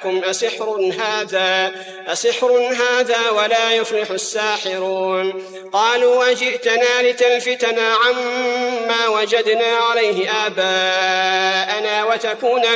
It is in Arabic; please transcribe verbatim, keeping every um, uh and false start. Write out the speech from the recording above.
لكم أسحر هذا أسحر هذا ولا يفلح الساحرون قالوا وجئتنا لتلفتنا عما وجدنا عليه آباءنا وتكون